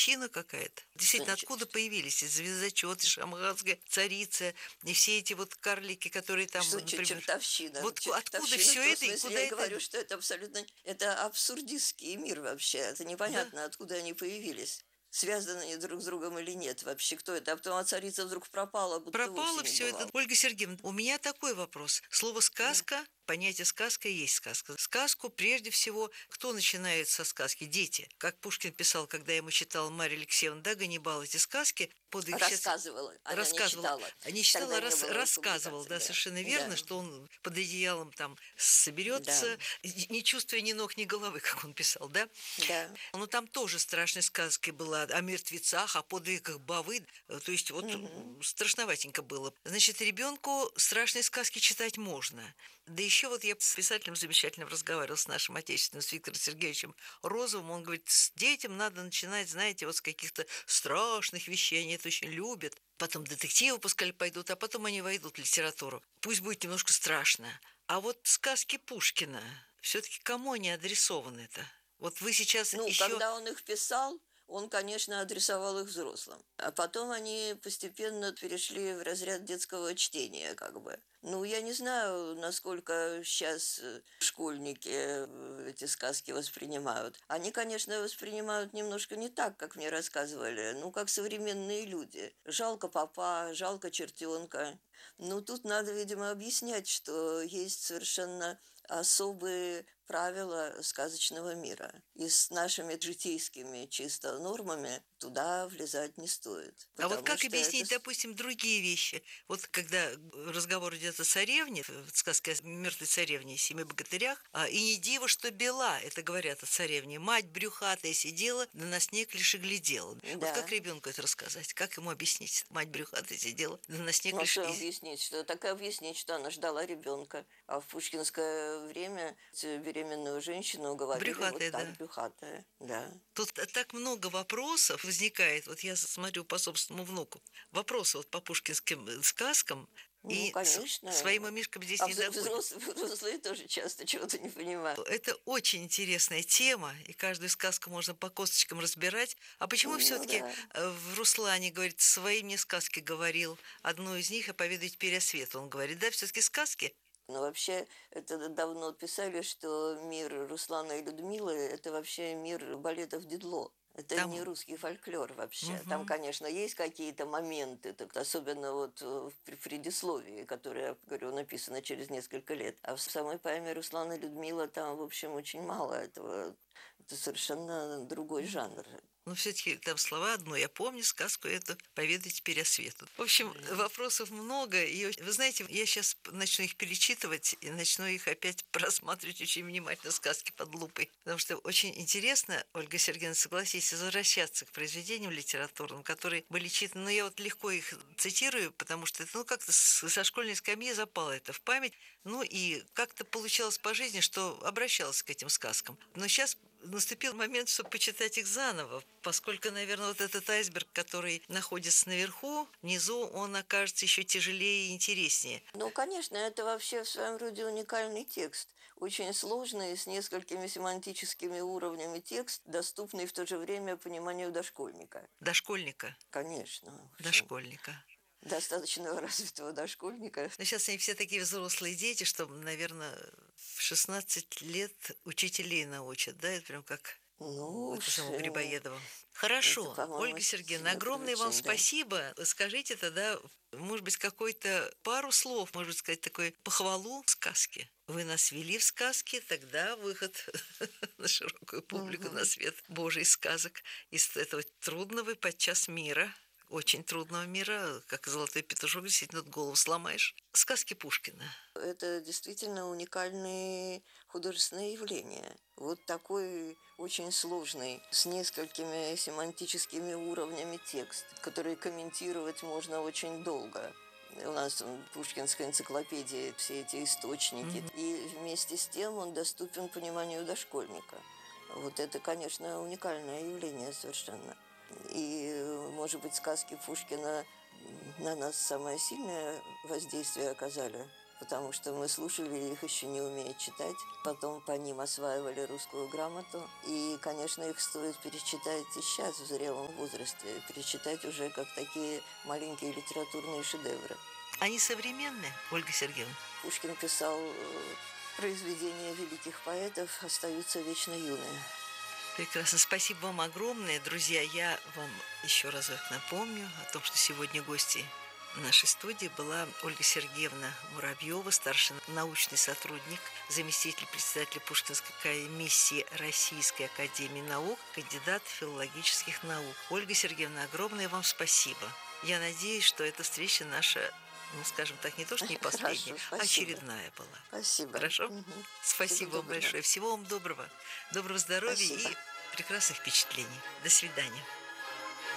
чертовщина какая-то. Что Действительно, значит? откуда появились и звездочет, и шамаханская царица, и все эти вот карлики, которые там, Что например... чертовщина? Вот откуда Чертовщина в все том это и смысле, куда я это... говорю, что это абсолютно, это абсурдистский мир вообще. Это Да, непонятно, откуда они появились. Связаны они друг с другом или нет вообще, кто это? А потом царица вдруг пропала, будто вовсе пропало не все это. бывало. Ольга Сергеевна, у меня такой вопрос. Слово Да. «сказка», понятие «сказка» и есть сказка. Сказку, прежде всего, кто начинает со сказки? Дети. Как Пушкин писал, когда ему читал Марья Алексеевна, да, Ганнибал, эти сказки, подвиг счастья... Рассказывала, она не Рассказывала, читала. не читала, Тогда не было рассказывал, публикаций, да, да. совершенно верно, Да, что он под одеялом там да, соберется, не чувствуя ни ног, ни головы, как он писал, да. да. Но там тоже страшная сказка была о мертвецах, о подвигах Бавы. То есть вот Мгм. страшноватенько было. Значит, ребенку страшные сказки читать можно. Да еще вот я с писателем замечательно разговаривала, с нашим отечественным, с Виктором Сергеевичем Розовым. Он говорит, с детям надо начинать, знаете, вот с каких-то страшных вещей. Они это очень любят. Потом детективы пускай пойдут, а потом они войдут в литературу. Пусть будет немножко страшно. А вот сказки Пушкина, все-таки кому они адресованы-то? Вот вы сейчас Ну, еще... когда он их писал, он, конечно, адресовал их взрослым. А потом они постепенно перешли в разряд детского чтения, как бы. Ну, я не знаю, насколько сейчас школьники эти сказки воспринимают. Они, конечно, воспринимают немножко не так, как мне рассказывали, ну, как современные люди. Жалко папа, жалко чертенка. Ну, тут надо, видимо, объяснять, что есть совершенно особые правила сказочного мира. И с нашими житейскими чисто нормами туда влезать не стоит. А вот Потому как что это... объяснить, допустим, другие вещи? Вот когда разговор идет о царевне, в сказке о мертвой царевне и семи богатырях, и не диво, что бела, это говорят о царевне, мать брюхатая сидела, да на снег лишь и глядела. Вот Да. как ребенку это рассказать? Как ему объяснить? Мать брюхатая сидела, да на снег Ну, а лишь что и... объяснить? Что так и объяснить, что она ждала ребенка. А в пушкинское время беременную женщину говорили вот Брюхатая, так, да. брюхатая. Да. Тут так много вопросов возникает. Вот я смотрю по собственному внуку. Вопросы вот по пушкинским сказкам. Ну, И конечно. своим мишкам здесь А не доходит. взрослые тоже часто чего-то не понимают. Это очень интересная тема, и каждую сказку можно по косточкам разбирать. А почему Ну, все-таки да. в Руслане, говорит, свои мне сказки говорил? Одну из них, «А поведать пересвет», он говорит, да, все-таки сказки? Но вообще, это давно писали, что мир Руслана и Людмилы – это вообще мир балетов Дидло. Это Там... не русский фольклор вообще. Там, Мгм. конечно, есть какие-то моменты, так, особенно вот в предисловии, которое, я говорю, написано через несколько лет. А в самой поэме Руслана и Людмила там, в общем, очень мало этого. Это совершенно другой жанр. Но все-таки там слова одно. Я помню сказку эту «Поведать пересвету». В общем, вопросов много. И вы знаете, я сейчас начну их перечитывать и начну их опять просматривать очень внимательно, сказки под лупой. Потому что очень интересно, Ольга Сергеевна, согласитесь, возвращаться к произведениям литературным, которые были читаны. Но я вот легко их цитирую, потому что это, ну, как-то со школьной скамьи запало это в память. Ну, и как-то получалось по жизни, что обращалась к этим сказкам. Но сейчас наступил момент, чтобы почитать их заново, поскольку, наверное, вот этот айсберг, который находится наверху, внизу он окажется еще тяжелее и интереснее. Ну, конечно, это вообще в своем роде уникальный текст. Очень сложный, с несколькими семантическими уровнями текст, доступный в то же время пониманию дошкольника. Дошкольника. Конечно, в общем, Дошкольника. достаточно развитого дошкольника. Но сейчас они все такие взрослые дети, что, наверное, в 16 лет учителей научат, да, это прям как Ну это уж, самого Грибоедова. это, Хорошо, по-моему, Ольга Сергеевна, сильно огромное вам преувеличение, да. спасибо. Скажите тогда, может быть, какой-то пару слов, может быть, сказать такой похвалу сказки. Вы нас вели в сказки, тогда выход на широкую публику, на Мгм. свет Божий сказок из этого трудного подчас мира, очень трудного мира, как золотой петушок, действительно голову сломаешь. Сказки Пушкина. Это действительно уникальные художественные явления. Вот такой очень сложный, с несколькими семантическими уровнями текст, который комментировать можно очень долго. У нас в Пушкинской энциклопедии все эти источники. Мгм. И вместе с тем он доступен пониманию дошкольника. Вот это, конечно, уникальное явление совершенно. И, может быть, сказки Пушкина на нас самое сильное воздействие оказали. потому что мы слушали их, еще не умея читать. Потом по ним осваивали русскую грамоту. И, конечно, их стоит перечитать и сейчас, в зрелом возрасте. Перечитать уже как такие маленькие литературные шедевры. Они современные, Ольга Сергеевна? Пушкин писал, произведения великих поэтов остаются вечно юные. Прекрасно. Спасибо вам огромное. Друзья, я вам еще разок напомню о том, что сегодня гости нашей студии была Ольга Сергеевна Муравьева, старший научный сотрудник, заместитель председателя Пушкинской комиссии Российской академии наук, кандидат филологических наук. Ольга Сергеевна, огромное вам спасибо. Я надеюсь, что эта встреча наша, ну, скажем так, не то, что не последняя, Хорошо, а очередная была. Спасибо. Хорошо? Угу. Спасибо вам большое. Всего вам доброго. Доброго здоровья Спасибо. и прекрасных впечатлений. До свидания.